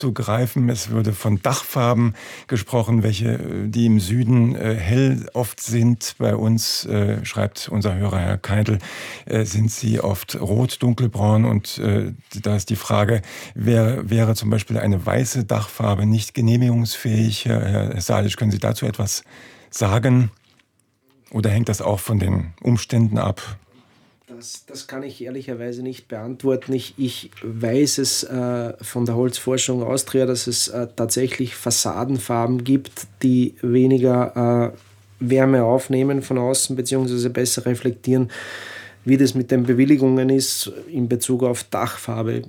aufzugreifen. Es würde von Dachfarben gesprochen, die im Süden hell oft sind. Bei uns, schreibt unser Hörer Herr Keidel, sind sie oft rot, dunkelbraun. Und da ist die Frage, wäre zum Beispiel eine weiße Dachfarbe nicht genehmigungsfähig? Herr Salic, können Sie dazu etwas sagen? Oder hängt das auch von den Umständen ab? Das kann ich ehrlicherweise nicht beantworten. Ich weiß es von der Holzforschung Austria, dass es tatsächlich Fassadenfarben gibt, die weniger Wärme aufnehmen von außen bzw. besser reflektieren. Wie das mit den Bewilligungen ist in Bezug auf Dachfarbe,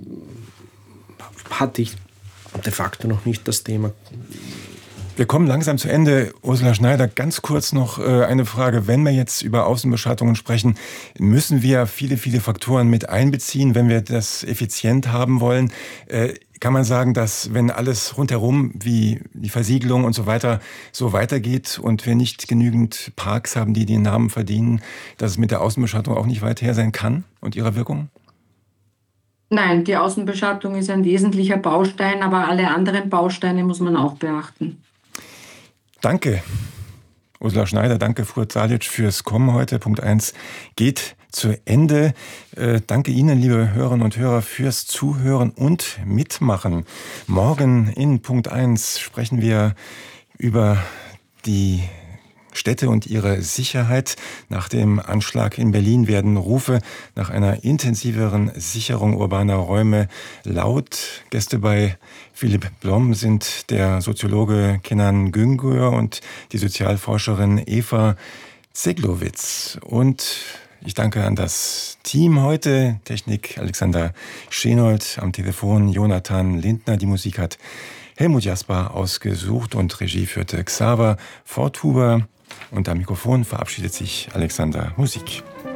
hatte ich de facto noch nicht das Thema. Wir kommen langsam zu Ende. Ursula Schneider, ganz kurz noch eine Frage. Wenn wir jetzt über Außenbeschattungen sprechen, müssen wir viele, viele Faktoren mit einbeziehen, wenn wir das effizient haben wollen. Kann man sagen, dass wenn alles rundherum, wie die Versiegelung und so weiter, so weitergeht und wir nicht genügend Parks haben, die den Namen verdienen, dass es mit der Außenbeschattung auch nicht weit her sein kann und ihrer Wirkung? Nein, die Außenbeschattung ist ein wesentlicher Baustein, aber alle anderen Bausteine muss man auch beachten. Danke, Ursula Schneider, danke, Fuad Salic, fürs Kommen heute. Punkt 1 geht zu Ende. Danke Ihnen, liebe Hörerinnen und Hörer, fürs Zuhören und Mitmachen. Morgen in Punkt 1 sprechen wir über die Städte und ihre Sicherheit. Nach dem Anschlag in Berlin werden Rufe nach einer intensiveren Sicherung urbaner Räume laut. Gäste bei Philipp Blom sind der Soziologe Kenan Güngör und die Sozialforscherin Eva Zeglowitz. Und ich danke an das Team heute. Technik Alexander Schenold, am Telefon Jonathan Lindner. Die Musik hat Helmut Jasper ausgesucht und Regie führte Xaver Forthuber. Und am Mikrofon verabschiedet sich Alexander Musik.